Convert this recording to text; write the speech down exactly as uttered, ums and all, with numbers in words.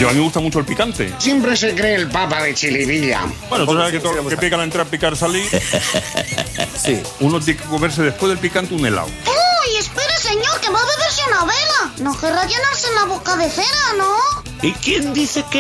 Yo a mí me gusta mucho el picante. Siempre se cree el papa de Chilivilla. Bueno, tú sabes que todo lo que pica la entrada, picar salir. Sí. Uno tiene que comerse después del picante un helado. ¡Uy, espere, señor, que va a beberse una vela! No querrá llenarse en la boca de cera, ¿no? ¿Y quién dice que